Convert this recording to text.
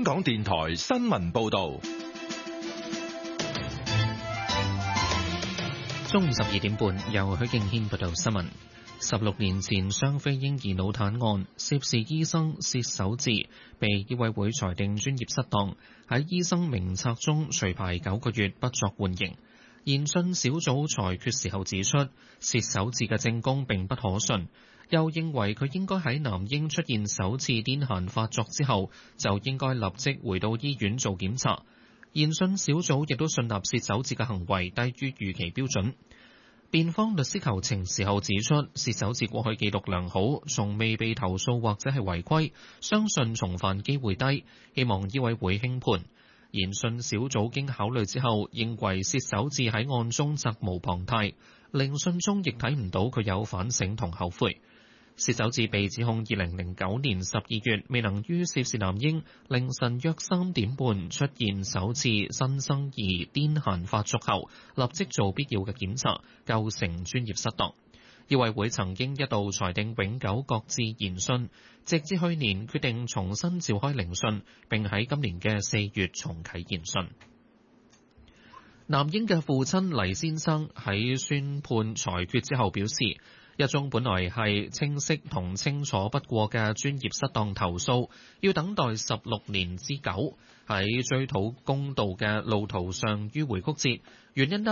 港電台新聞報道。 中午12點半，由許敬軒報道新聞。16年前雙非嬰兒腦癱案，涉事醫生薛守志被醫委會裁定專業失當，喺醫生名冊中除牌9個月，不作緩刑。研訊小組裁決時候指出，薛守志嘅證供並不可信，又認為佢應該喺男嬰出現首次癲癇發作之後，就應該立即回到醫院做檢查。研訊小組亦都信納薛守志嘅行為低於預期標準。辯方律師求情時候指出，薛守志過去記錄良好，從未被投訴或者係違規，相信重犯機會低，希望醫委會輕判。研訊小組經考慮之後，認為薛守志喺案中責無旁貸，聆訊中亦睇唔到佢有反省同後悔。薛守志被指控2009年12月未能於涉事男嬰凌晨約3點半出現首次新生兒癲癇發作後，立即做必要嘅檢查，構成專業失當。醫委會曾經一度裁定永久擱置研訊，直至去年決定重新召開聆訊，並喺今年嘅4月重啟研訊。男嬰嘅父親黎先生喺宣判裁決之後表示，一宗本來係清晰同清楚不過嘅專業失當投訴，要等待16年之久，喺追討公道嘅路途上迂迴曲折，原因